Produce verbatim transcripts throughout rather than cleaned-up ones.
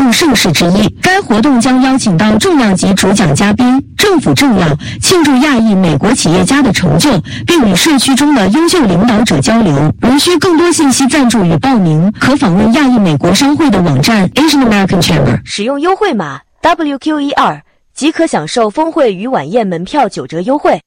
动盛事之一。该活动将邀请到重量级主讲嘉宾、政府政要，庆祝亚裔美国企业家的成就，并与社区中的优秀领导者交流。如需更多信息赞助与报名，可访问亚裔美国商会的网站 Asian American Chamber， 使用优惠码 W Q E 二 即可享受峰会与晚宴门票九折优惠。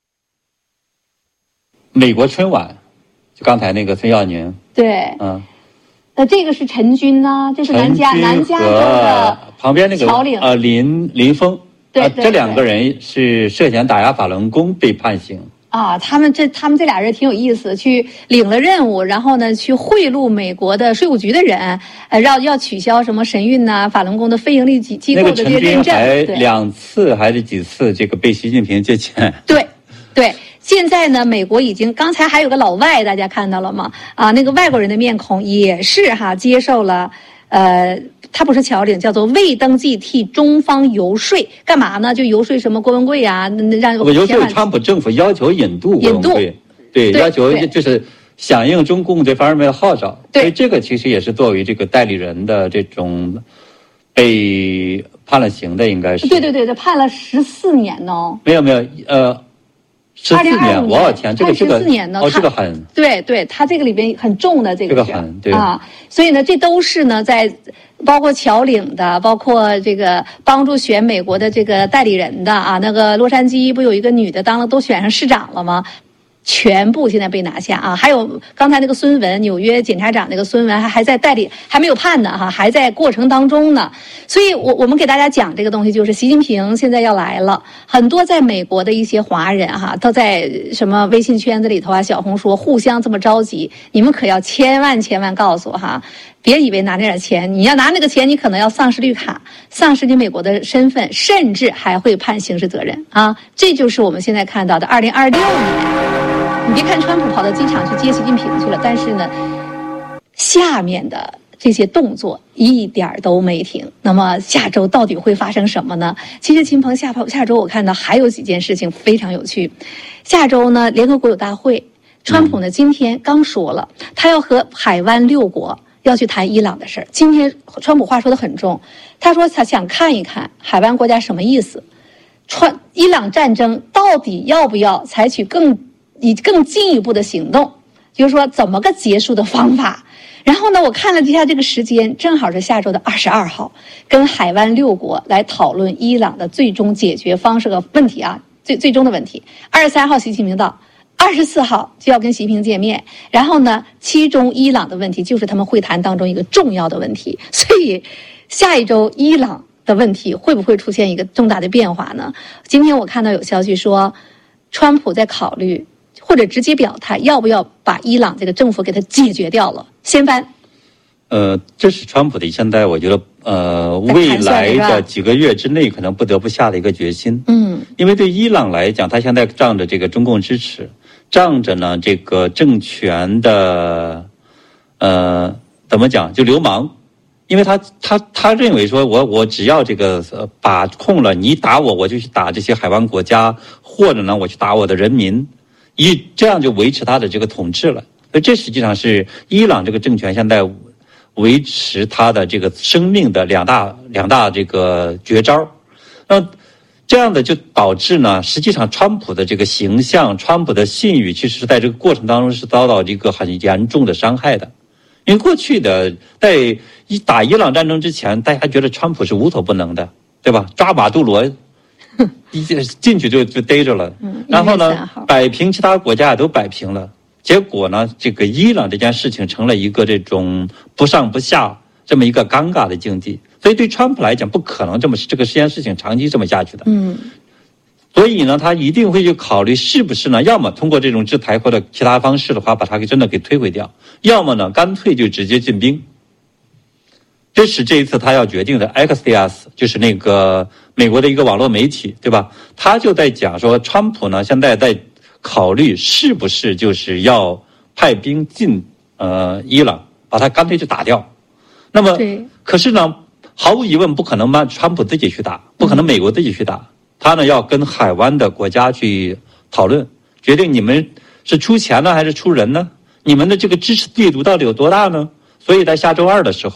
美国春晚，就刚才那个孙耀宁， 对， 嗯， 那这个是陈军呢，这是南加南加州的旁边那个侨领呃林林峰， 对， 呃、 对这两个人是涉嫌打压法轮功被判刑。 啊，他们这他们这俩人挺有意思，去领了任务，然后呢，去贿赂美国的税务局的人，呃，让要取消什么神韵呐、法轮功的非盈利机机构的这些认证。 那个陈军还两次还是几次这个被习近平借钱？ 对，对。现在呢，美国已经刚才还有个老外，大家看到了吗？啊，那个外国人的面孔也是哈接受了，呃。他不是侨领，叫做未登记替中方游说，干嘛呢？就游说什么郭文贵啊，让我游说川普政府要求引渡郭文贵，对，要求就是响应中共这方面的号召。所以这个其实也是作为这个代理人的这种被判了刑的，应该是。 对对对对，判了十四年哦。 没有没有，呃。十四年，我的天，这个这个哦，这个很对对，他这个里边很重的这个这个很对啊，所以呢，这都是呢，在包括侨领的，包括这个帮助选美国的这个代理人的啊，那个洛杉矶不有一个女的当了都选上市长了吗？全部现在被拿下啊！还有刚才那个孙文，纽约检察长那个孙文还还在代理，还没有判呢哈，还在过程当中呢。所以我我们给大家讲这个东西，就是习近平现在要来了，很多在美国的一些华人哈，都在什么微信圈子里头啊、小红书互相这么着急，你们可要千万千万告诉哈。别以为拿那点钱，你要拿那个钱，你可能要丧失绿卡，丧失你美国的身份，甚至还会判刑事责任啊！这就是我们现在看到的二零二六年。你别看川普跑到机场去接习近平去了，但是呢，下面的这些动作一点都没停。那么下周到底会发生什么呢？其实秦鹏下下周我看到还有几件事情非常有趣。下周呢，联合国有大会，川普呢今天刚说了，他要和海湾六国要去谈伊朗的事儿。今天川普话说得很重，他说他想看一看海湾国家什么意思，川伊朗战争到底要不要采取更以更进一步的行动，就是说怎么个结束的方法。然后呢，我看了一下这个时间，正好是下周的二十二号，跟海湾六国来讨论伊朗的最终解决方式和问题啊，最最终的问题。二十三号习近平到，二十四号就要跟习近平见面。然后呢，其中伊朗的问题就是他们会谈当中一个重要的问题。所以下一周伊朗的问题会不会出现一个重大的变化呢？今天我看到有消息说，川普在考虑或者直接表态，要不要把伊朗这个政府给它解决掉了，掀翻。 呃，这是川普的现在我觉得呃未来的几个月之内可能不得不下的一个决心。 嗯， 因为对伊朗来讲，他现在仗着这个中共支持，仗着呢这个政权的呃怎么讲就流氓，因为他他他认为说我我只要这个呃把控了，你打我我就去打这些海湾国家，或者呢我去打我的人民。一这样就维持他的这个统治了，所以这实际上是伊朗这个政权现在维持他的这个生命的两大两大这个绝招。那这样的就导致呢，实际上川普的这个形象、川普的信誉，其实是在这个过程当中是遭到一个很严重的伤害的。因为过去的在一打伊朗战争之前，大家觉得川普是无所不能的，对吧？抓马杜罗。一进去就就逮着了，然后呢，摆平其他国家也都摆平了。结果呢，这个伊朗这件事情成了一个这种不上不下这么一个尴尬的境地。所以对川普来讲，不可能这么这个这件事情长期这么下去的。 嗯， 所以呢，他一定会去考虑是不是呢，要么通过这种制裁或者其他方式的话，把他给真的给摧毁掉；要么呢，干脆就直接进兵。这是这一次他要决定的。 Axios 就是那个美国的一个网络媒体，对吧？他就在讲说，川普呢现在在考虑是不是就是要派兵进呃伊朗，把他干脆就打掉。那么，可是呢，毫无疑问不可能让川普自己去打，不可能美国自己去打。嗯、他呢要跟海湾的国家去讨论，决定你们是出钱呢还是出人呢？你们的这个支持力度到底有多大呢？所以在下周二的时候。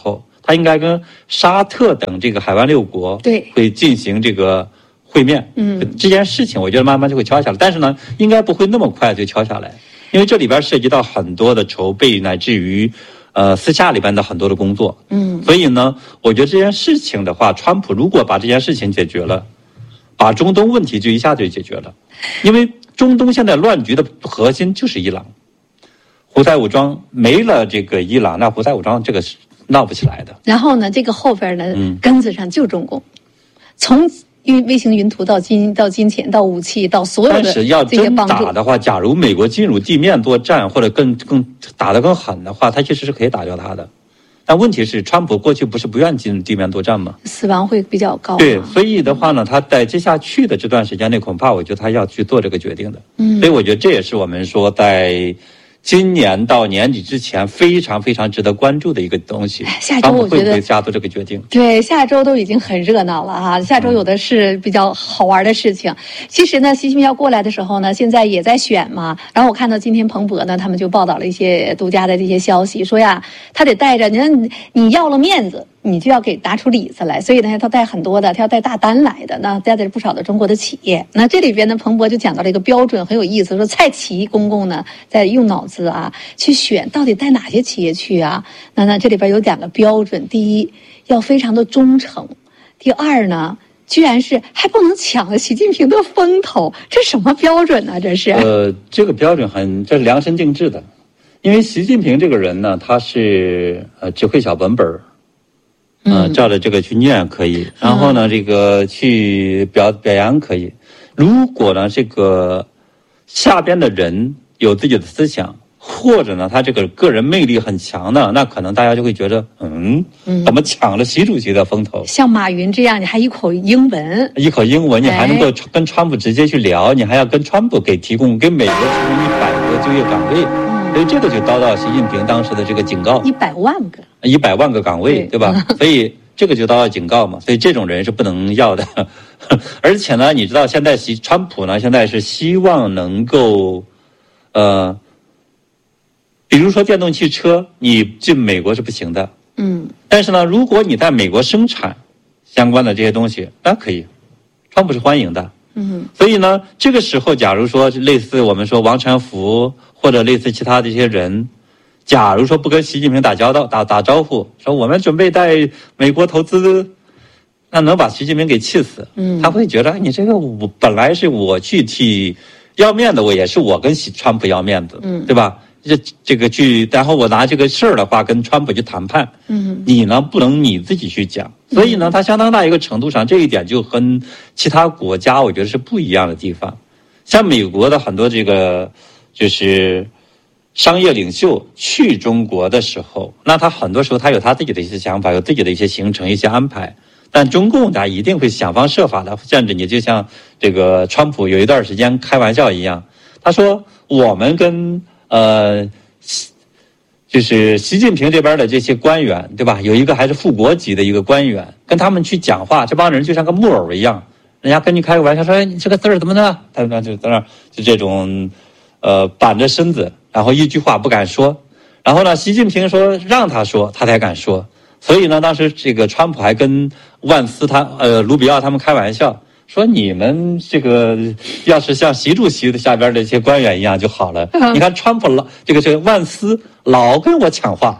他应该跟沙特等这个海湾六国对会进行这个会面。 嗯， 这件事情我觉得慢慢就会敲下来，但是呢，应该不会那么快就敲下来，因为这里边涉及到很多的筹备，乃至于呃私下里边的很多的工作。 嗯， 所以呢，我觉得这件事情的话，川普如果把这件事情解决了，把中东问题就一下就解决了，因为中东现在乱局的核心就是伊朗，胡塞武装没了这个伊朗，那胡塞武装这个是闹不起来的。 然后呢，这个后边呢， 嗯、 根子上就是中共，从运卫星云图到金到金钱到武器到所有的但是要真这些帮助打的话，假如美国进入地面作战或者更更打得更狠的话，他其实是可以打掉他的。但问题是，川普过去不是不愿进入地面作战吗？ 死亡会比较高。 对，所以的话呢，他在接下去的这段时间内，恐怕我觉得他要去做这个决定的。 嗯， 所以我觉得这也是我们说在今年到年底之前非常非常值得关注的一个东西。 下周我觉得会不会下做这个决定？ 对，下周都已经很热闹了哈，下周有的是比较好玩的事情。其实呢，习近平要过来的时候呢，现在也在选嘛。然后我看到今天彭博呢，他们就报道了一些独家的这些消息，说呀，他得带着，你看你要了面子，你就要给拿出里子来，所以呢，他带很多的，他要带大单来的，那带着不少的中国的企业。那这里边呢，彭博就讲到了一个标准，很有意思，说蔡奇公公呢在用脑子啊去选到底带哪些企业去啊？那那这里边有两个标准，第一要非常的忠诚，第二呢，居然是还不能抢了习近平的风头，这什么标准呢？这是？ 呃，这个标准很，这是量身定制的，因为习近平这个人呢，他是呃只会小本本儿。呃，照着这个去念可以，然后呢，这个去表表扬可以。如果呢，这个下边的人有自己的思想，或者呢，他这个个人魅力很强的，那可能大家就会觉得，嗯，怎么抢了习主席的风头？ 像马云这样，你还一口英文， 一口英文，你还能够跟川普直接去聊，你还要跟川普给提供给美国提供一百个就业岗位。所以这个就遭到习近平当时的这个警告， 一百万个， 一百万个岗位， 对, 对吧？所以这个就遭到警告嘛。所以这种人是不能要的。而且呢，你知道现在习川普呢，现在是希望能够，呃，比如说电动汽车，你进美国是不行的， 嗯， 但是呢，如果你在美国生产相关的这些东西，那可以，川普是欢迎的。 嗯， 所以呢，这个时候，假如说类似我们说王传福或者类似其他的一些人，假如说不跟习近平打交道、打打招呼，说我们准备在美国投资，那能把习近平给气死。 嗯， 他会觉得你这个我本来是我去替要面子，我也是我跟川普要面子， 嗯， 对吧？这这个去，然后我拿这个事儿的话跟川普去谈判， 嗯， 你呢不能你自己去讲，所以呢，它相当大一个程度上，这一点就跟其他国家我觉得是不一样的地方。像美国的很多这个就是商业领袖去中国的时候，那他很多时候他有他自己的一些想法，有自己的一些行程、一些安排。但中共他一定会想方设法的限制你，就像这个川普有一段时间开玩笑一样，他说我们跟呃，就是习近平这边的这些官员，对吧？有一个还是副国级的一个官员，跟他们去讲话，这帮人就像个木偶一样，人家跟你开个玩笑说：“哎，你这个字儿怎么的？”他们就在那儿就这种，呃，板着身子，然后一句话不敢说。然后呢，习近平说让他说，他才敢说。所以呢，当时这个川普还跟万斯他呃卢比奥他们开玩笑。说你们这个要是像习主席的下边的一些官员一样就好了。你看川普老这个这个万斯老跟我抢话。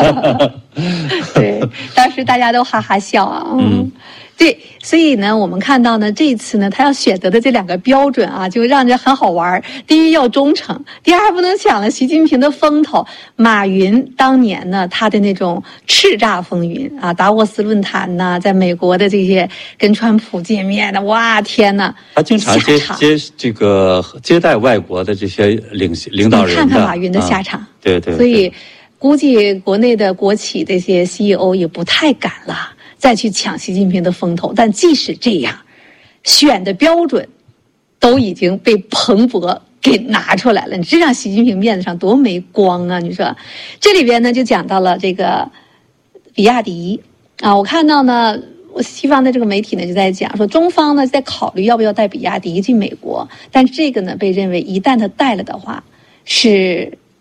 对，当时大家都哈哈笑啊。嗯，对，所以呢，我们看到呢，这次呢，他要选择的这两个标准啊，就让人很好玩。第一要忠诚，第二不能抢了习近平的风头。马云当年呢，他的那种叱咤风云啊，达沃斯论坛呐，在美国的这些跟川普见面的，哇天呐， 他经常接接这个接待外国的这些领领导人的。 你看看马云的下场， 啊、对, 对对。 所以估计国内的国企这些 C E O 也不太敢了。再去抢习近平的风头，但即使这样，选的标准都已经被彭博给拿出来了。你这让习近平面子上多没光啊！你说，这里边呢就讲到了这个比亚迪啊，我看到呢，我西方的这个媒体呢就在讲说，中方呢在考虑要不要带比亚迪进美国，但这个呢被认为一旦他带了的话，是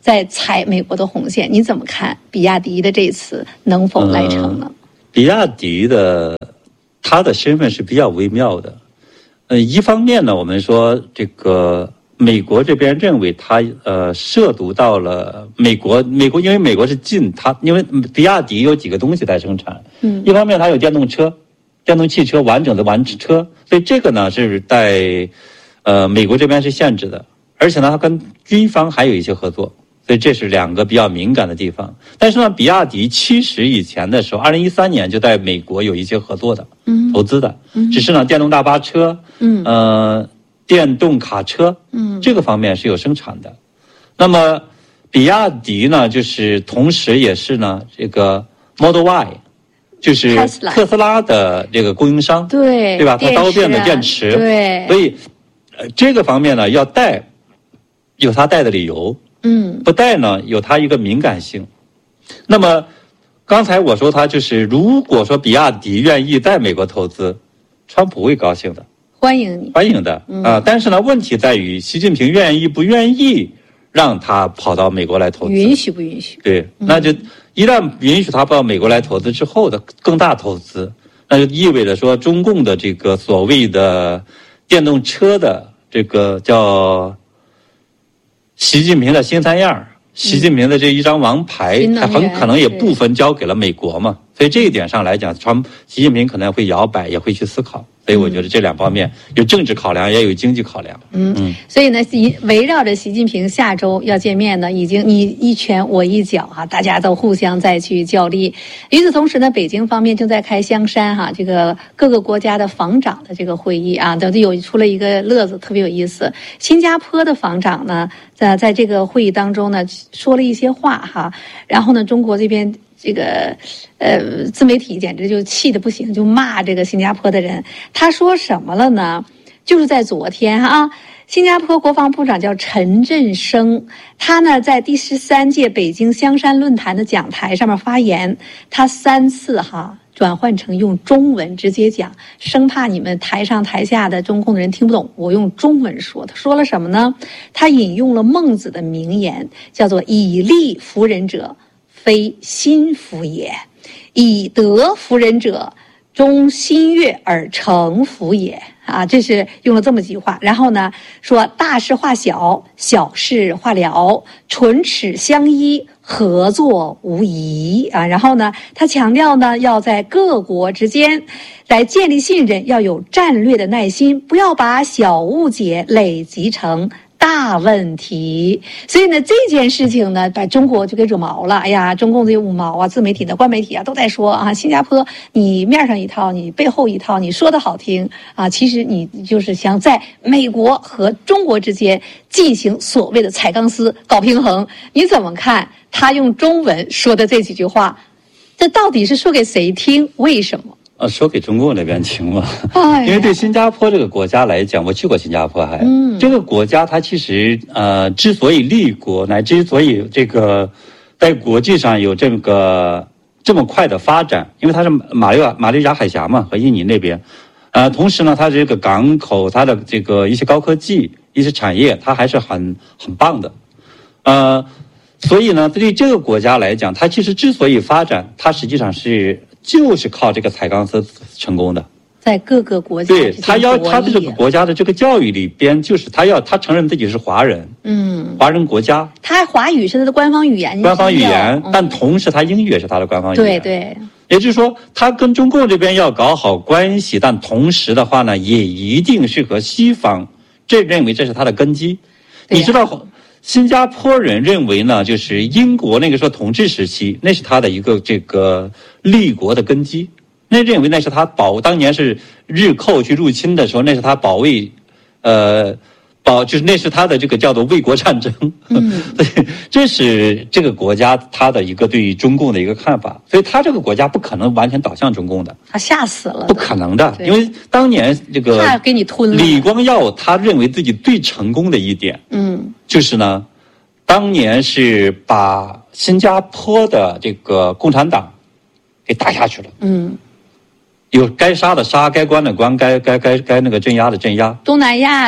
在踩美国的红线。你怎么看比亚迪的这次能否来成呢？ 呃、比亚迪的他的身份是比较微妙的。呃，一方面呢，我们说这个美国这边认为他呃涉足到了美国，美国因为美国是禁他，因为比亚迪有几个东西在生产，嗯，一方面它有电动车、电动汽车完整的完车，所以这个呢是在呃美国这边是限制的，而且呢它跟军方还有一些合作，所以这是两个比较敏感的地方。但是呢，比亚迪其实以前的时候，二零一三年就在美国有一些合作的，嗯，投资的，嗯，只是呢电动大巴车，嗯，呃。电动卡车，嗯，这个方面是有生产的。那么，比亚迪呢，就是同时也是呢，这个 Model Y， 就是特斯拉的这个供应商， 对， 对吧？它刀片的电池， 对， 所以，呃，这个方面呢，要带，有它带的理由，嗯，不带呢，有它一个敏感性。那么，刚才我说它就是，如果说比亚迪愿意在美国投资，川普会高兴的。 欢迎你， 欢迎的啊、嗯呃！但是呢，问题在于习近平愿意不愿意让他跑到美国来投资？ 允许不允许？ 对，嗯、那就一旦允许他到美国来投资之后的更大投资，那就意味着说，中共的这个所谓的电动车的这个叫习近平的新三样，习近平的这一张王牌，他、嗯、很可能也部分交给了美国嘛。所以这一点上来讲，川习近平可能会摇摆，也会去思考。所以我觉得这两方面有政治考量，也有经济考量。 嗯嗯，所以呢，围绕着习近平下周要见面呢，已经你一拳我一脚啊，大家都互相再去较力。与此同时呢，北京方面正在开香山哈、啊，这个各个国家的防长的这个会议啊，都有出了一个乐子，特别有意思。新加坡的防长呢，在在这个会议当中呢，说了一些话哈，然后呢，中国这边。这个呃，自媒体简直就气得不行，就骂这个新加坡的人。他说什么了呢？就是在昨天啊，新加坡国防部长叫陈振声，他呢在第十三届北京香山论坛的讲台上面发言，他三次哈转换成用中文直接讲，生怕你们台上台下的中共的人听不懂，我用中文说。他说了什么呢？他引用了孟子的名言，叫做以力服人者非心服也，以德服人者，终心悦而成服也。啊，这是用了这么几句话。然后呢，说大事化小，小事化了，唇齿相依，合作无疑啊。然后呢，他强调呢，要在各国之间来建立信任，要有战略的耐心，不要把小误解累积成大问题。所以呢，这件事情呢，把中国就给惹毛了。哎呀，中共这些五毛啊、自媒体的、官媒体啊，都在说啊，新加坡你面上一套，你背后一套，你说的好听啊，其实你就是想在美国和中国之间进行所谓的踩钢丝、搞平衡。你怎么看他用中文说的这几句话？这到底是说给谁听？为什么？ 呃，说给中共那边听嘛，哎、因为对新加坡这个国家来讲，我去过新加坡还，嗯，这个国家它其实呃，之所以立国，乃之所以这个在国际上有这个这么快的发展，因为它是马六马六甲海峡嘛，和印尼那边，呃，同时呢，它这个港口，它的这个一些高科技、一些产业，它还是很很棒的，呃，所以呢，对这个国家来讲，它其实之所以发展，它实际上是。就是靠这个踩钢丝成功的， 在各个国家， 对他要他的这个国家的这个教育里边，就是他要他承认自己是华人，嗯，华人国家， 他华语是他的官方语言， 官方语言，嗯、但同时他英语也是他的官方语对言， 对， 也就是说，他跟中共这边要搞好关系，但同时的话呢，也一定是和西方，这认为这是他的根基，你知道。新加坡人认为呢，就是英国那个时候统治时期，那是他的一个这个立国的根基。那认为那是他保当年是日寇去入侵的时候，那是他保卫，呃，保就是那是他的这个叫做卫国战争。嗯，这是这个国家他的一个对于中共的一个看法。所以他这个国家不可能完全倒向中共的， 他吓死了， 不可能的，因为当年这个他给你吞了。 李光耀他认为自己最成功的一点，嗯。就是呢，当年是把新加坡的这个共产党给打下去了。嗯，有该杀的杀，该关的关，该该该该那个镇压的镇压。 东南亚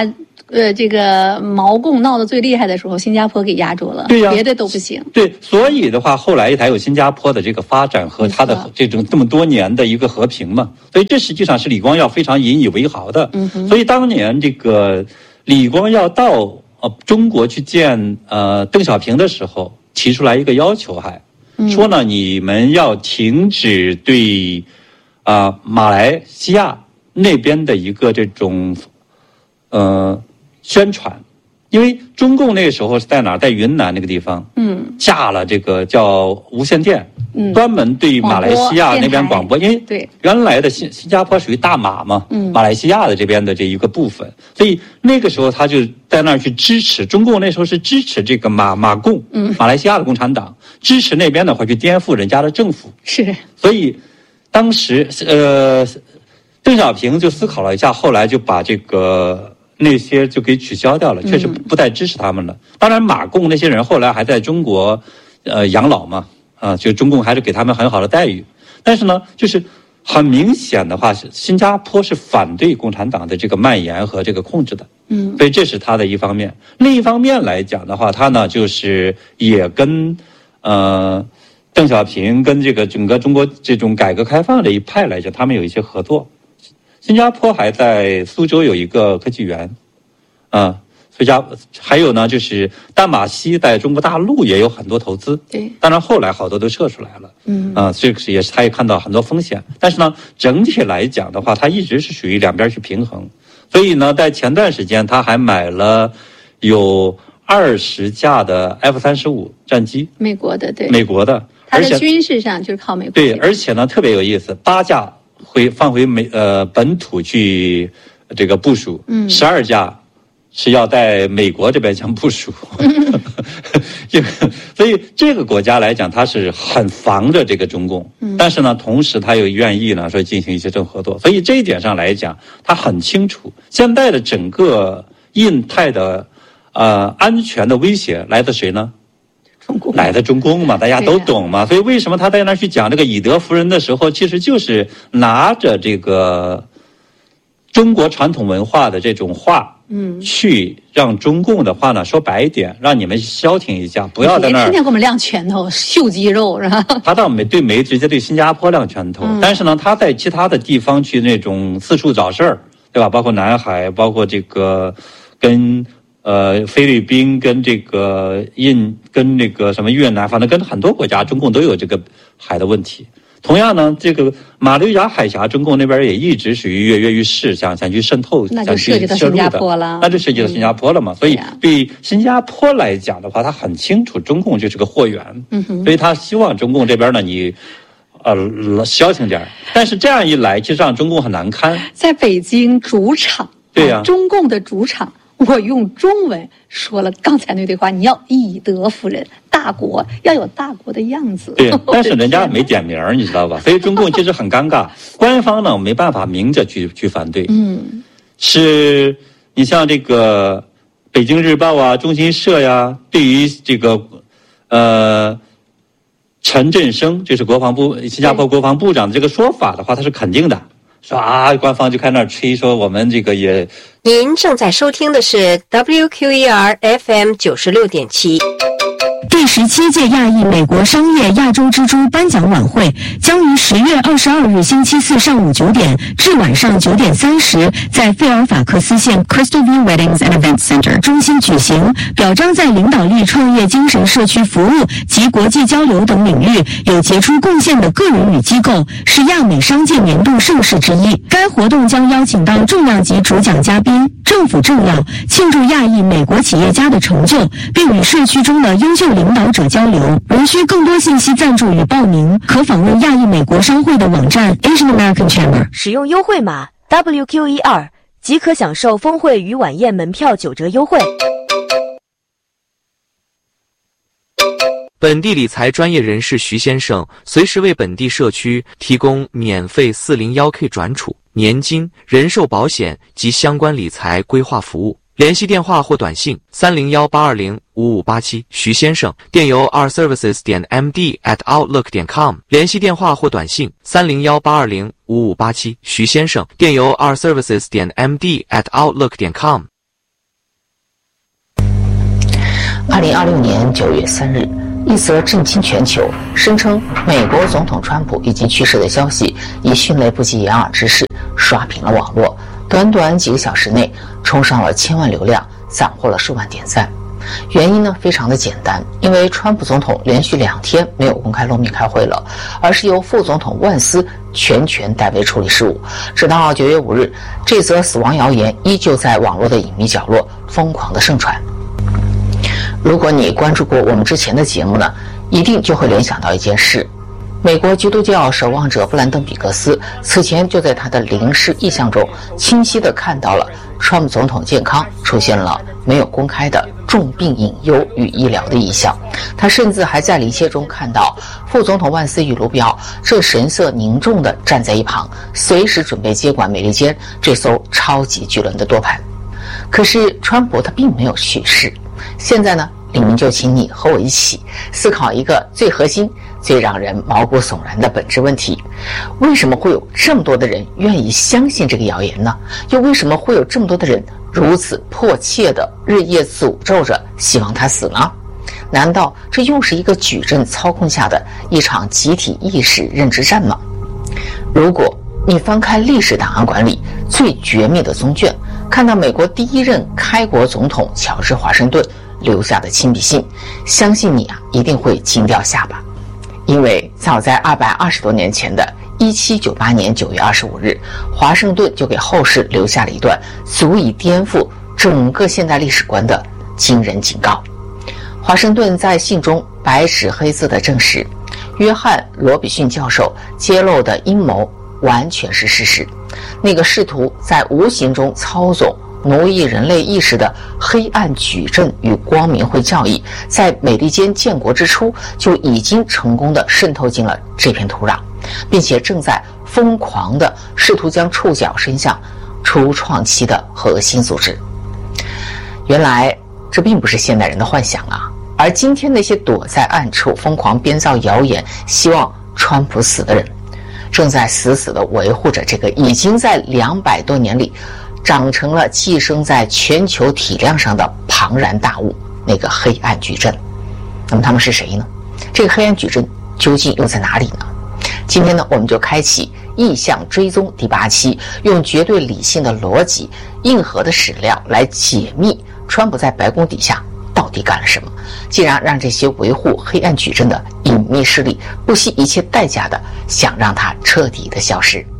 呃，这个毛共闹得最厉害的时候，新加坡给压住了， 对呀、啊， 别的都不行。 对，所以的话，后来才有新加坡的这个发展和它的这种这么多年的一个和平嘛。所以这实际上是李光耀非常引以为豪的。 嗯哼。 所以当年这个李光耀到呃中国去见呃邓小平的时候，提出来一个要求还，还说呢，你们要停止对啊、呃、马来西亚那边的一个这种呃。宣传，因为中共那个时候是在哪儿？在云南那个地方，嗯，架了这个叫无线电，嗯，专门对马来西亚那边广播，因为对原来的新新加坡属于大马嘛，嗯，马来西亚的这边的这一个部分，所以那个时候他就在那儿去支持中共，那时候是支持这个马马共，嗯，马来西亚的共产党，支持那边的话去颠覆人家的政府， 是， 所以当时呃，邓小平就思考了一下，后来就把这个。那些就给取消掉了，确实不再支持他们了。嗯、当然，马共那些人后来还在中国，呃，养老嘛，啊，就中共还是给他们很好的待遇。但是呢，就是很明显的话，新加坡是反对共产党的这个蔓延和这个控制的。嗯，所以这是他的一方面。另一方面来讲的话，他呢就是也跟呃邓小平跟这个整个中国这种改革开放这一派来讲，他们有一些合作。新加坡还在苏州有一个科技园，啊，所以加还有呢，就是淡马锡在中国大陆也有很多投资，对，当然后来好多都撤出来了，嗯，啊，这个也是他也看到很多风险，但是呢，整体来讲的话，他一直是属于两边去平衡，所以呢，在前段时间他还买了有二十架的 F 三十五战机， 美国的，对， 美国的， 他在军事上就是靠美国， 对，而且呢特别有意思，八架。会放回美呃本土去这个部署，嗯，十二架是要在美国这边想部署，嗯、所以这个国家来讲，它是很防着这个中共，嗯，但是呢，同时它又愿意呢说进行一些政合作，所以这一点上来讲，它很清楚现在的整个印太的呃安全的威胁来自谁呢？来的中共嘛，大家都懂嘛，所以为什么他在那去讲这个以德服人的时候，其实就是拿着这个中国传统文化的这种话，嗯，去让中共的话呢说白一点，让你们消停一下，不要在那儿天天给我们亮拳头、秀肌肉，是吧？ 他倒没对没直接对新加坡亮拳头，嗯、但是呢，他在其他的地方去那种四处找事儿，对吧？包括南海，包括这个跟。呃，菲律宾跟这个印跟那个什么越南，反正跟很多国家，中共都有这个海的问题。同样呢，这个马六甲海峡，中共那边也一直属于跃跃欲试，想想去渗透， 那就涉及到新加坡了， 那就涉及到新加坡了嘛。嗯、所以对新加坡来讲的话，他很清楚中共就是个货源，嗯哼，所以他希望中共这边呢，你呃消停点。但是这样一来，其实让中共很难堪。 在北京主场， 对呀、啊， 中共的主场。我用中文说了刚才那句话，你要以德服人，大国要有大国的样子。 对，但是人家没点名，你知道吧？所以中共其实很尴尬，官方呢没办法明着去去反对。嗯，是你像这个北京日报啊、中新社呀，对于这个呃陈振声，就是国防部新加坡国防部长的这个说法的话，他是肯定的。说啊，官方就开那儿吹说我们这个也。 您正在收听的是 W Q E R F M 九十六点七。 第十七届亚裔美国商业亚洲之珠颁奖晚会将于十月二十二日星期四上午九点至晚上九点三十，在费尔法克斯县 Crystal View Weddings and Events Center 中心举行，表彰在领导力、创业精神、社区服务及国际交流等领域有杰出贡献的个人与机构，是亚美商界年度盛事之一。该活动将邀请到重量级主讲嘉宾、政府政要，庆祝亚裔美国企业家的成就，并与社区中的优秀领导者交流。仍需更多信息赞助与报名，可访问亚裔美国商会的网站 Asian American Chamber， 使用优惠码 W Q E 二 即可享受峰会与晚宴门票九折优惠。 本地理财专业人士徐先生随时为本地社区提供免费 四零一 K 转储、年金、人寿保险及相关理财规划服务。联系电话或短信三零一八二零五五八七徐先生，电邮 r services 点 m d at outlook 点 com。联系电话或短信三零一八二零五五八七徐先生，电邮 r services 点 m d at outlook 点 com。 二零二六年九月三日，一则震惊全球、声称美国总统川普已经去世的消息，以迅雷不及掩耳之势刷屏了网络，短短几个小时内冲上了千万流量，斩获了数万点赞。原因呢非常的简单，因为川普总统连续两天没有公开露面开会了，而是由副总统万斯全权代为处理事务。直到九月五日，这则死亡谣言依旧在网络的隐秘角落疯狂的盛传。如果你关注过我们之前的节目呢，一定就会联想到一件事。美国基督教守望者布兰登·比克斯此前就在他的灵视意象中清晰地看到了川普总统健康出现了没有公开的重病隐忧与医疗的异象。他甚至还在灵切中看到副总统万斯与卢比奥正神色凝重地站在一旁，随时准备接管美利坚这艘超级巨轮的舵盘。可是川普他并没有去世。现在呢，李明就请你和我一起思考一个最核心、最让人毛骨悚然的本质问题：为什么会有这么多的人愿意相信这个谣言呢？又为什么会有这么多的人如此迫切地日夜诅咒着希望他死呢？难道这又是一个矩阵操控下的一场集体意识认知战吗？如果你翻开历史档案馆里最绝密的宗卷，看到美国第一任开国总统乔治华盛顿留下的亲笔信，相信你啊一定会惊掉下巴。因为早在二百二十多年前的一七九八年九月二十五日，华盛顿就给后世留下了一段足以颠覆整个现代历史观的惊人警告。华盛顿在信中白纸黑字地证实，约翰·罗比逊教授揭露的阴谋完全是事实。那个试图在无形中操纵奴役人类意识的黑暗矩阵与光明会教义，在美利坚建国之初就已经成功地渗透进了这片土壤，并且正在疯狂地试图将触角伸向初创期的核心组织。原来这并不是现代人的幻想啊！而今天那些躲在暗处疯狂编造谣言希望川普死的人，正在死死地维护着这个已经在两百多年里长成了寄生在全球体量上的庞然大物，那个黑暗矩阵。那么他们是谁呢？这个黑暗矩阵究竟又在哪里呢？今天呢，我们就开启意象追踪第八期，用绝对理性的逻辑、硬核的史料来解密川普在白宫底下到底干了什么，竟然让这些维护黑暗矩阵的隐秘势力不惜一切代价的想让它彻底的消失。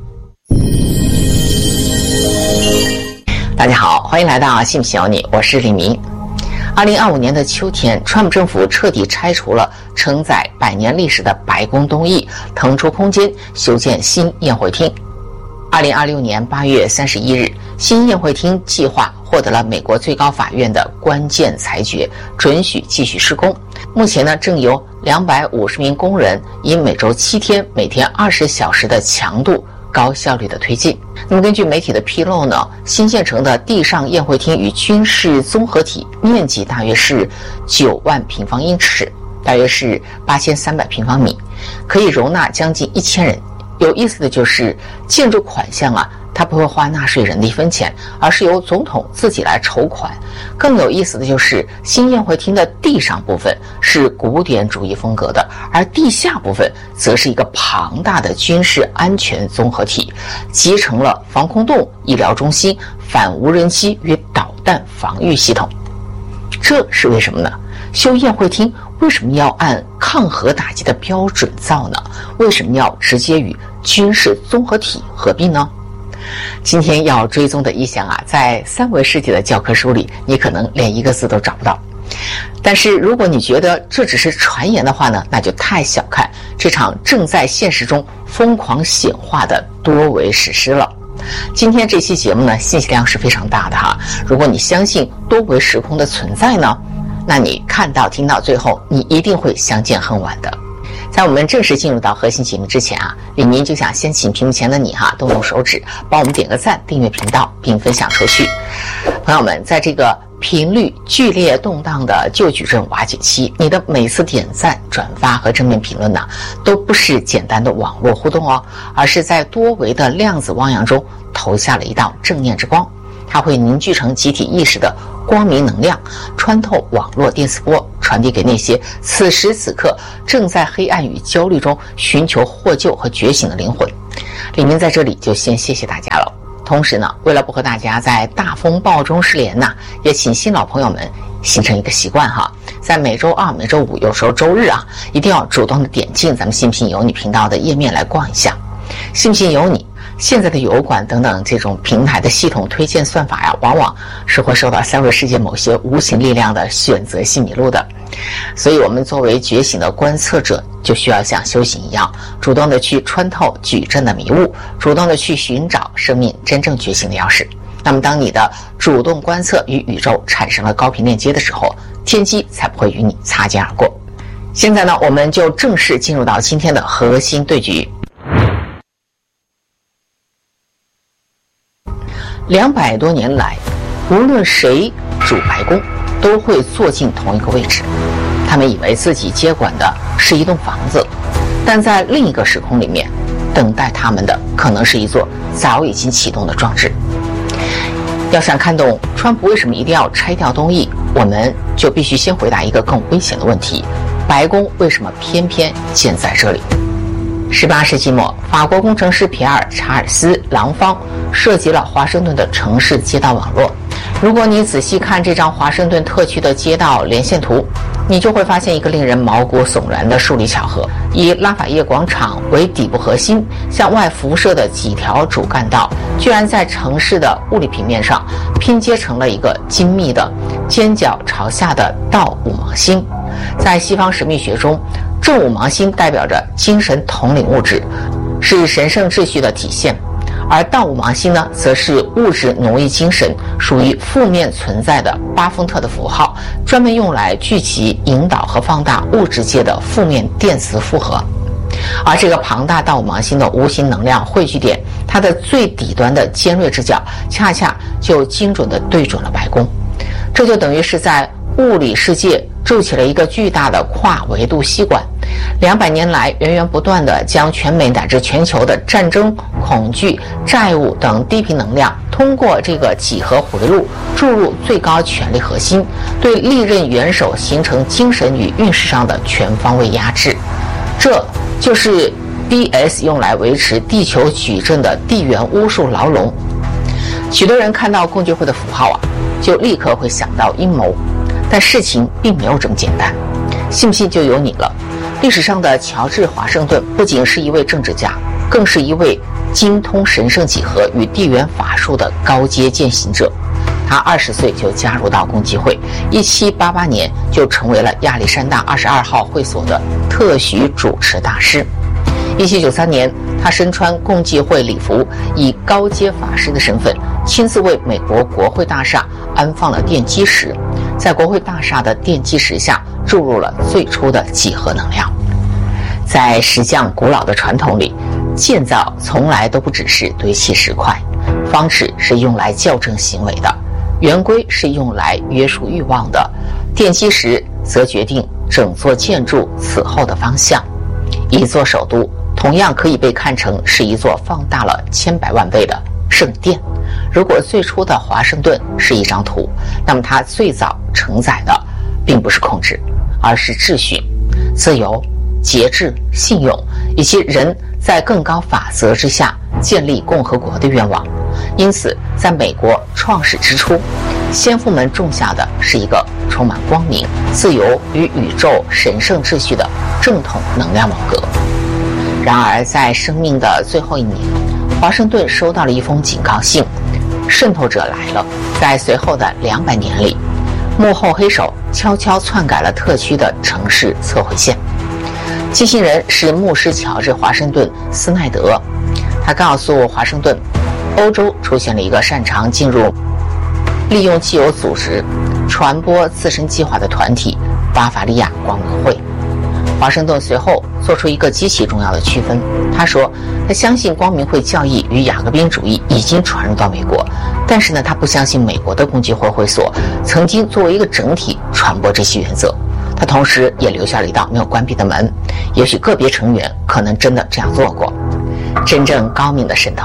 大家好，欢迎来到信不信由你，我是李明。二零二五年的秋天，川普政府彻底拆除了承载百年历史的白宫东翼，腾出空间修建新宴会厅。二零二六年八月三十一日，新宴会厅计划获得了美国最高法院的关键裁决，准许继续施工。目前呢，正由两百五十名工人以每周七天、每天二十小时的强度高效率的推进。那么根据媒体的披露呢，新建成的地上宴会厅与军事综合体面积大约是九万平方英尺，大约是八千三百平方米，可以容纳将近一千人。有意思的就是建筑款项啊，它不会花纳税人的一分钱，而是由总统自己来筹款。更有意思的就是新宴会厅的地上部分是古典主义风格的，而地下部分则是一个庞大的军事安全综合体，集成了防空洞、医疗中心、反无人机与导弹防御系统。这是为什么呢？修宴会厅为什么要按抗核打击的标准造呢？为什么要直接与军事综合体合并呢？今天要追踪的意象啊，在三维世界的教科书里，你可能连一个字都找不到。但是如果你觉得这只是传言的话呢，那就太小看这场正在现实中疯狂显化的多维史诗了。今天这期节目呢，信息量是非常大的哈。如果你相信多维时空的存在呢，那你看到听到最后，你一定会相见恨晚的。在我们正式进入到核心节目之前啊，李明就想先请屏幕前的你哈，动动手指帮我们点个赞，订阅频道并分享出去。朋友们，在这个频率剧烈动荡的旧矩阵瓦解期，你的每次点赞、转发和正面评论呢，都不是简单的网络互动哦，而是在多维的量子汪洋中投下了一道正念之光，它会凝聚成集体意识的光明能量穿透网络电磁波，传递给那些此时此刻正在黑暗与焦虑中寻求获救和觉醒的灵魂。李明在这里就先谢谢大家了。同时呢，为了不和大家在大风暴中失联呢，也请新老朋友们形成一个习惯哈，在每周二、每周五，有时候周日啊，一定要主动的点进咱们信不信由你频道的页面来逛一下。信不信由你现在的油管等等这种平台的系统推荐算法呀，往往是会受到三维世界某些无形力量的选择性迷路的。所以我们作为觉醒的观测者，就需要像修行一样，主动的去穿透矩阵的迷雾，主动的去寻找生命真正觉醒的钥匙。那么当你的主动观测与宇宙产生了高频链接的时候，天机才不会与你擦肩而过。现在呢，我们就正式进入到今天的核心对局。两百多年来，无论谁主白宫，都会坐进同一个位置。他们以为自己接管的是一栋房子，但在另一个时空里面，等待他们的可能是一座早已经启动的壮志。要想看懂川普为什么一定要拆掉东翼，我们就必须先回答一个更危险的问题：白宫为什么偏偏建在这里？十八世纪末，法国工程师皮埃尔·查尔斯·朗芳设计了华盛顿的城市街道网络。如果你仔细看这张华盛顿特区的街道连线图，你就会发现一个令人毛骨悚然的数理巧合：以拉法叶广场为底部核心，向外辐射的几条主干道，居然在城市的物理平面上拼接成了一个精密的尖角朝下的倒五芒星。在西方神秘学中，正五芒星代表着精神统领物质，是神圣秩序的体现；而倒五芒星呢，则是物质奴役精神，属于负面存在的巴丰特的符号，专门用来聚集、引导和放大物质界的负面电磁负荷。而这个庞大倒五芒星的无形能量汇聚点，它的最底端的尖锐之角，恰恰就精准地对准了白宫。这就等于是在物理世界筑起了一个巨大的跨维度吸管，两百年来源源不断地将全美乃至全球的战争、恐惧、债务等低频能量，通过这个几何回路注入最高权力核心，对历任元首形成精神与运势上的全方位压制。这就是 B S 用来维持地球矩阵的地缘巫术牢笼。许多人看到共济会的符号啊，就立刻会想到阴谋，但事情并没有这么简单。信不信就由你了。历史上的乔治·华盛顿不仅是一位政治家，更是一位精通神圣几何与地缘法术的高阶践行者。他二十岁就加入到共济会，一七八八年就成为了亚历山大二十二号会所的特许主持大师。一七九三年，他身穿共济会礼服，以高阶法师的身份，亲自为美国国会大厦安放了奠基石，在国会大厦的奠基石下注入了最初的几何能量。在石匠古老的传统里，建造从来都不只是堆砌石块，方尺是用来校正行为的，圆规是用来约束欲望的，奠基石则决定整座建筑此后的方向。一座首都同样可以被看成是一座放大了千百万倍的圣殿。如果最初的华盛顿是一张图，那么它最早承载的并不是控制，而是秩序、自由、节制、信用，以及人在更高法则之下建立共和国的愿望。因此，在美国创始之初，先父们种下的是一个充满光明、自由与宇宙神圣秩序的正统能量网格。然而，在生命的最后一年，华盛顿收到了一封警告信，渗透者来了。在随后的两百年里，幕后黑手悄悄篡改了特区的城市测绘线。寄信人是牧师乔治·华盛顿·斯奈德，他告诉华盛顿，欧洲出现了一个擅长进入、利用既有组织传播自身计划的团体——巴伐利亚光明会。华盛顿随后做出一个极其重要的区分，他说他相信光明会教义与雅各宾主义已经传入到美国，但是呢，他不相信美国的共济会会所曾经作为一个整体传播这些原则。他同时也留下了一道没有关闭的门，也许个别成员可能真的这样做过。真正高明的渗透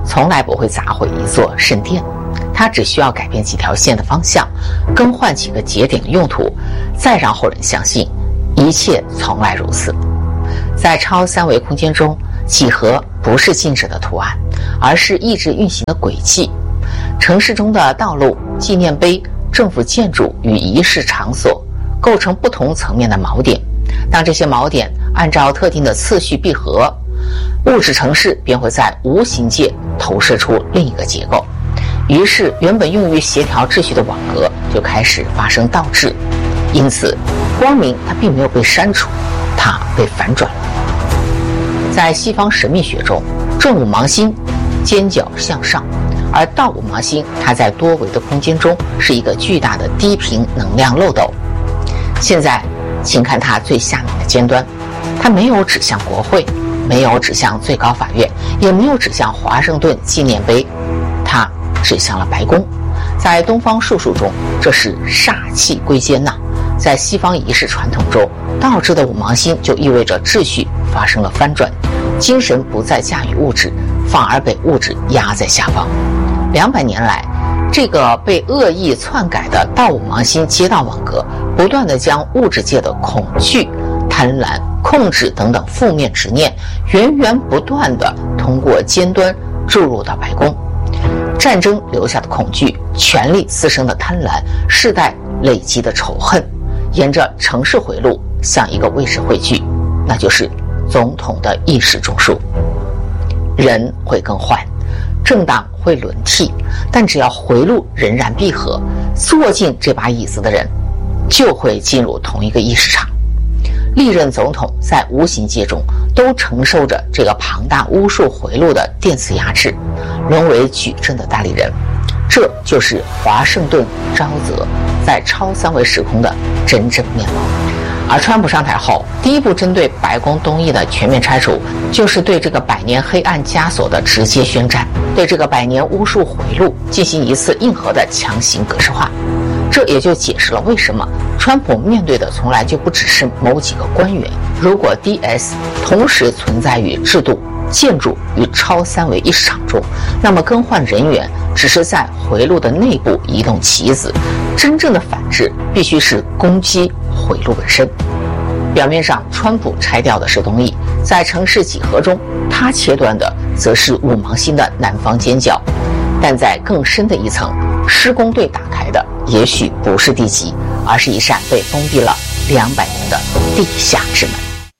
从来不会砸毁一座圣殿，它只需要改变几条线的方向，更换几个节点的用途，再让后人相信一切从来如此。在超三维空间中，几何不是静止的图案，而是一直运行的轨迹。城市中的道路、纪念碑、政府建筑与仪式场所构成不同层面的锚点。当这些锚点按照特定的次序闭合，物质城市便会在无形界投射出另一个结构。于是原本用于协调秩序的网格就开始发生倒置。因此光明它并没有被删除，它被反转了。在西方神秘学中，正午芒星尖角向上，而倒午芒星它在多维的空间中是一个巨大的低频能量漏斗。现在请看它最下面的尖端，它没有指向国会，没有指向最高法院，也没有指向华盛顿纪念碑，它指向了白宫。在东方术数中，这是煞气归奸呐。在西方仪式传统中，倒置的五芒星就意味着秩序发生了翻转，精神不再驾驭物质，反而被物质压在下方。两百年来，这个被恶意篡改的倒五芒星街道网格，不断地将物质界的恐惧、贪婪、控制等等负面执念，源源不断地通过尖端注入到白宫。战争留下的恐惧，权力滋生的贪婪，世代累积的仇恨，沿着城市回路向一个位置汇聚，那就是总统的意识中枢。人会更换，政党会轮替，但只要回路仍然闭合，坐进这把椅子的人就会进入同一个意识场。历任总统在无形界中都承受着这个庞大巫术回路的电磁压制，沦为矩阵的代理人。这就是华盛顿沼泽在超三维时空的真正面貌。而川普上台后，第一步针对白宫东翼的全面拆除，就是对这个百年黑暗枷锁的直接宣战，对这个百年巫术回路进行一次硬核的强行格式化。这也就解释了为什么川普面对的从来就不只是某几个官员。如果 D S 同时存在于制度、建筑与超三维意识场中，那么更换人员只是在回路的内部移动棋子，真正的反制必须是攻击回路本身。表面上川普拆掉的是东翼，在城市几何中他切断的则是五芒星的南方尖角，但在更深的一层，施工队打开的也许不是地基，而是一扇被封闭了两百年的地下之门。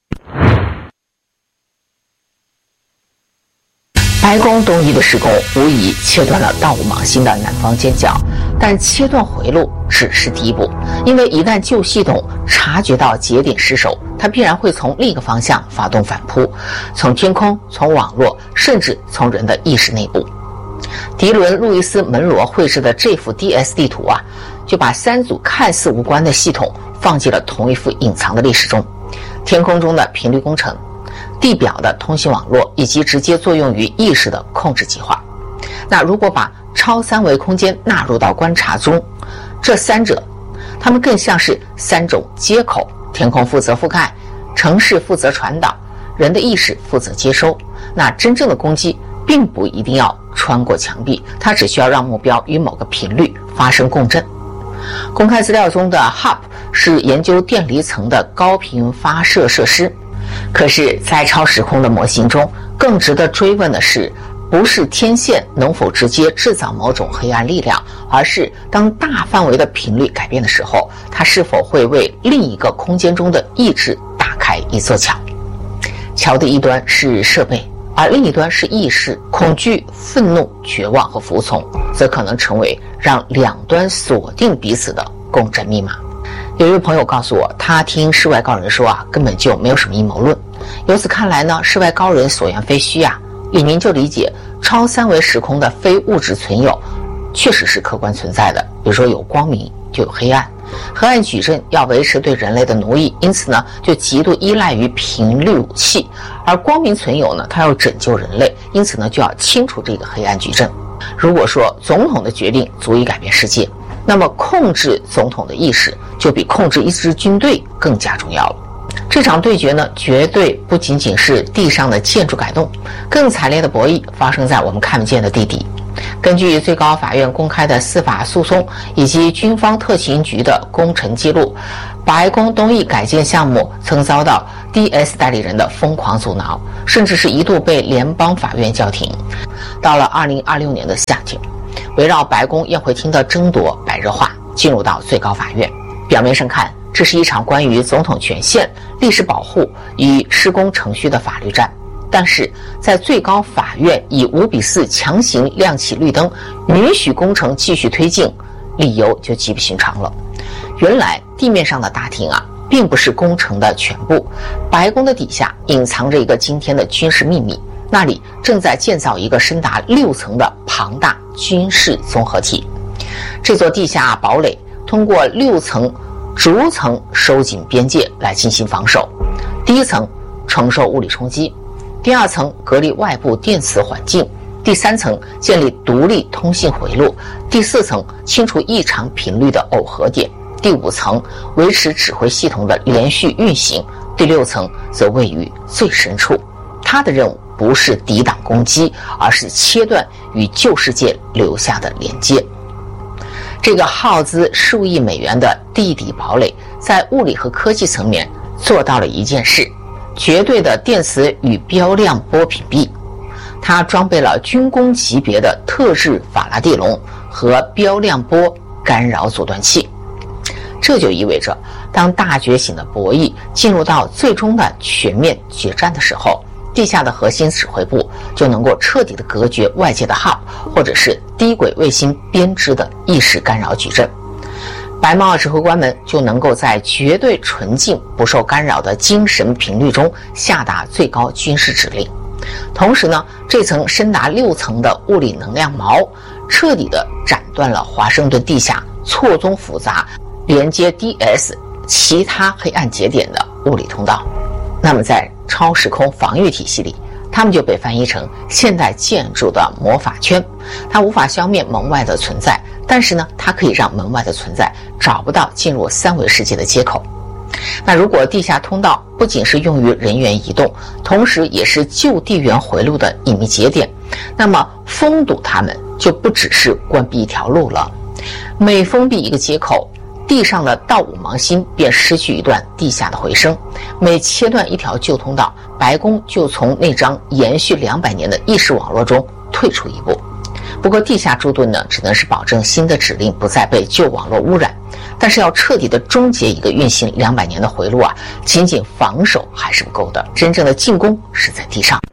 白宫东翼的施工无疑切断了倒五芒星的南方尖角，但切断回路只是第一步，因为一旦旧系统察觉到节点失守，它必然会从另一个方向发动反扑，从天空、从网络，甚至从人的意识内部。迪伦·路易斯·门罗绘制的这幅 D S 地图啊，就把三组看似无关的系统放进了同一幅隐藏的历史中：天空中的频率工程、地表的通信网络，以及直接作用于意识的控制计划。那如果把超三维空间纳入到观察中，这三者它们更像是三种接口：天空负责覆盖，城市负责传导，人的意识负责接收。那真正的攻击并不一定要穿过墙壁，它只需要让目标与某个频率发生共振。公开资料中的 H U B 是研究电离层的高频发射设施，可是在超时空的模型中，更值得追问的是，不是天线能否直接制造某种黑暗力量，而是当大范围的频率改变的时候，它是否会为另一个空间中的意志打开一座桥。桥的一端是设备，而另一端是意识。恐惧、愤怒、绝望和服从则可能成为让两端锁定彼此的共振密码。有一位朋友告诉我，他听世外高人说啊，根本就没有什么阴谋论。由此看来呢，世外高人所言非虚啊。李明就理解超三维时空的非物质存有确实是客观存在的，比如说有光明就有黑暗，黑暗矩阵要维持对人类的奴役，因此呢就极度依赖于频率武器，而光明存有呢，它要拯救人类，因此呢就要清除这个黑暗矩阵。如果说总统的决定足以改变世界，那么控制总统的意识就比控制一支军队更加重要了。 这场对决呢，绝对不仅仅是地上的建筑改动，更惨烈的博弈发生在我们看不见的地底。根据最高法院公开的司法诉讼以及军方特勤局的工程记录，白宫东翼改建项目曾遭到 D S 代理人的疯狂阻挠，甚至是一度被联邦法院叫停。到了二零二六年的夏天，围绕白宫宴会厅的争夺白热化，进入到最高法院。表面上看，这是一场关于总统权限、历史保护与施工程序的法律战，但是在最高法院以五比四强行亮起绿灯，允许工程继续推进，理由就极不寻常了。原来地面上的大厅啊，并不是工程的全部，白宫的底下隐藏着一个惊天的军事秘密，那里正在建造一个深达六层的庞大军事综合体。这座地下堡垒通过六层逐层收紧边界来进行防守。第一层承受物理冲击，第二层隔离外部电磁环境，第三层建立独立通信回路，第四层清除异常频率的耦合点，第五层维持指挥系统的连续运行，第六层则位于最深处。它的任务不是抵挡攻击，而是切断与旧世界留下的连接。这个耗资数亿美元的地底堡垒，在物理和科技层面做到了一件事：绝对的电磁与标量波屏蔽。它装备了军工级别的特制法拉第笼和标量波干扰阻断器。这就意味着，当大觉醒的博弈进入到最终的全面决战的时候，地下的核心指挥部就能够彻底的隔绝外界的号，或者是低轨卫星编织的意识干扰矩阵。白帽指挥官们就能够在绝对纯净不受干扰的精神频率中下达最高军事指令。同时呢，这层深达六层的物理能量锚彻底的斩断了华盛顿地下错综复杂连接 D S 其他黑暗节点的物理通道。那么在超时空防御体系里，它们就被翻译成现代建筑的魔法圈。它无法消灭门外的存在，但是呢，它可以让门外的存在找不到进入三维世界的接口。那如果地下通道不仅是用于人员移动，同时也是旧地缘回路的隐秘节点，那么封堵它们就不只是关闭一条路了。每封闭一个接口，地上的道五芒星便失去一段地下的回声，每切断一条旧通道，白宫就从那张延续两百年的意识网络中退出一步。不过地下驻盾呢，只能是保证新的指令不再被旧网络污染，但是要彻底的终结一个运行两百年的回路啊，仅仅防守还是不够的，真正的进攻是在地上。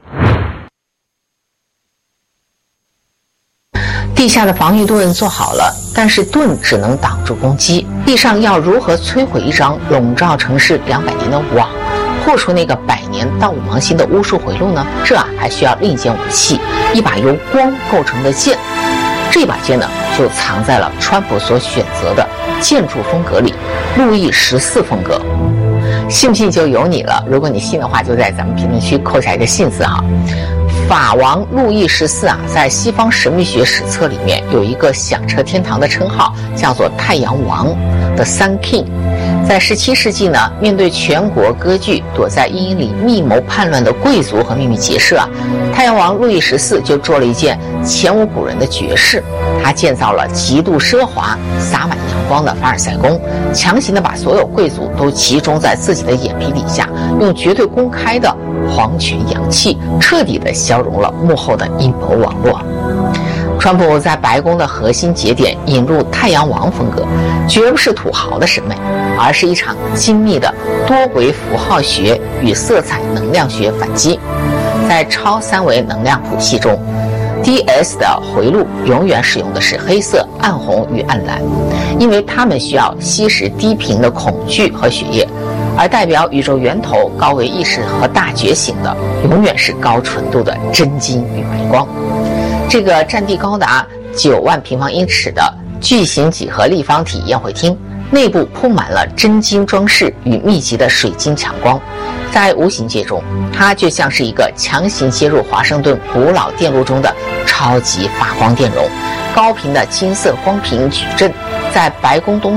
地下的防御盾做好了，但是盾只能挡住攻击。地上要如何摧毁一张笼罩城市两百年的网，破除那个百年道五芒星的巫术回路呢？这啊还需要另一件武器，一把由光构成的剑。这把剑呢，就藏在了川普所选择的建筑风格里，路易十四风格。信不信就由你了，如果你信的话，就在咱们评论区扣下一个信字哈。法王路易十四啊，在西方神秘学史册里面有一个响彻天堂的称号，叫做太阳王 The Sun King。 在十七世纪呢，面对全国割据、躲在阴影里密谋叛乱的贵族和秘密结社啊，太阳王路易十四就做了一件前无古人的绝事。他建造了极度奢华、洒满阳光的凡尔赛宫，强行的把所有贵族都集中在自己的眼皮底下，用绝对公开的皇权阳气，彻底的消融了幕后的阴谋网络。川普在白宫的核心节点引入太阳王风格，绝不是土豪的审美，而是一场精密的多维符号学与色彩能量学反击。在超三维能量谱系中， D S 的回路永远使用的是黑色、暗红与暗蓝，因为它们需要吸食低频的恐惧和血液，而代表宇宙源头、高维意识和大觉醒的，永远是高纯度的真金与白光。这个占地高达九万平方英尺的巨型几何立方体宴会厅，内部铺满了真金装饰与密集的水晶强光，在无形界中，它就像是一个强行接入华盛顿古老电路中的超级发光电容。高频的金色光屏矩阵在白宫东侧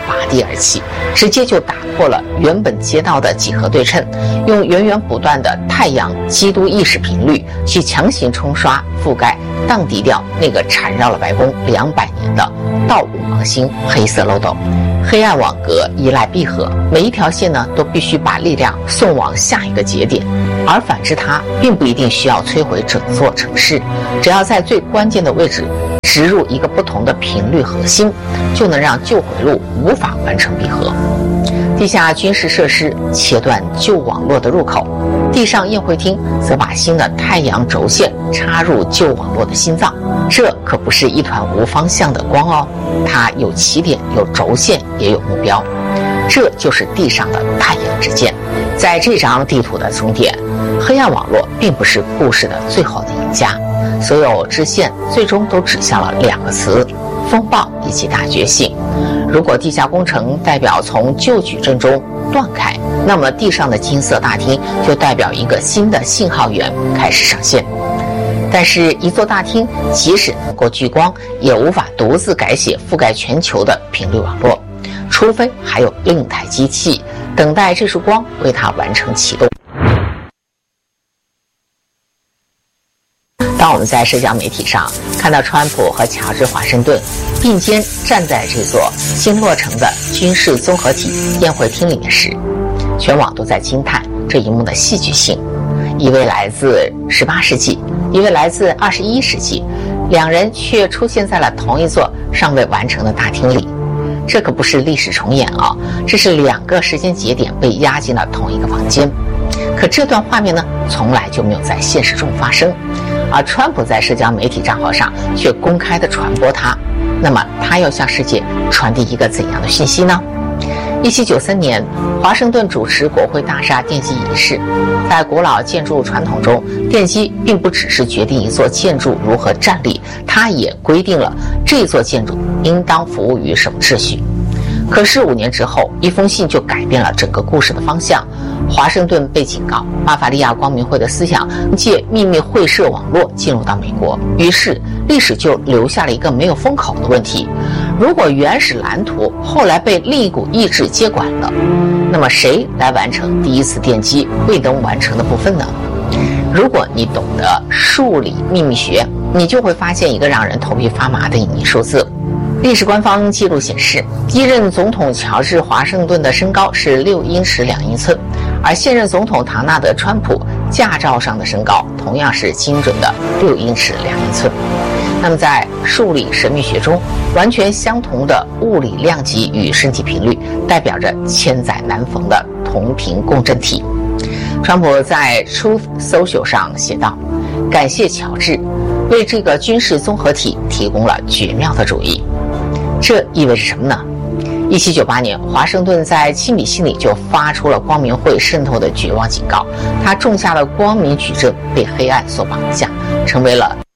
拔地而起，直接就打破了原本街道的几何对称，用源源不断的太阳基督意识频率去强行冲刷、覆盖、荡涤掉那个缠绕了白宫两百年的倒五芒星黑色漏斗。黑暗网格依赖闭合，每一条线呢都必须把力量送往下一个节点，而反之它并不一定需要摧毁整座城市，只要在最关键的位置植入一个不同的频率核心，就能让旧回路无法完成闭合。地下军事设施切断旧网络的入口，地上宴会厅则把新的太阳轴线插入旧网络的心脏。这可不是一团无方向的光哦，它有起点，有轴线，也有目标。这就是地上的太阳之箭。在这张地图的终点，黑暗网络并不是故事的最后的赢家，所有支线最终都指向了两个词：风暴以及大觉醒。如果地下工程代表从旧矩阵中断开，那么地上的金色大厅就代表一个新的信号源开始上线。但是，一座大厅即使能够聚光，也无法独自改写覆盖全球的频率网络，除非还有另一台机器等待这束光为它完成启动。当我们在社交媒体上看到川普和乔治·华盛顿并肩站在这座新落成的军事综合体宴会厅里面时，全网都在惊叹这一幕的戏剧性。一位来自十八世纪，一位来自二十一世纪，两人却出现在了同一座尚未完成的大厅里。这可不是历史重演啊，这是两个时间节点被压进了同一个房间。可这段画面呢，从来就没有在现实中发生，而川普在社交媒体账号上却公开的传播它。那么他要向世界传递一个怎样的讯息呢？一七九三年，华盛顿主持国会大厦奠基仪式。在古老建筑传统中，奠基并不只是决定一座建筑如何站立，它也规定了这座建筑应当服务于什么秩序。可是五年之后，一封信就改变了整个故事的方向。华盛顿被警告，巴伐利亚光明会的思想借秘密会社网络进入到美国，于是历史就留下了一个没有封口的问题：如果原始蓝图后来被另一股意志接管了，那么谁来完成第一次奠基未能完成的部分呢？如果你懂得数理秘密学，你就会发现一个让人头皮发麻的隐秘数字。历史官方记录显示，第一任总统乔治·华盛顿的身高是六英尺两英寸，而现任总统唐纳德·川普驾照上的身高同样是精准的六英尺两英寸。那么在数理神秘学中，完全相同的物理量级与身体频率代表着千载难逢的同频共振体。川普在 Truth Social 上写道：感谢乔治，为这个军事综合体提供了绝妙的主意。这意味着什么呢？一七九八年，华盛顿在亲笔信里就发出了光明会渗透的绝望警告，他种下了光明矩阵被黑暗所绑架，成为了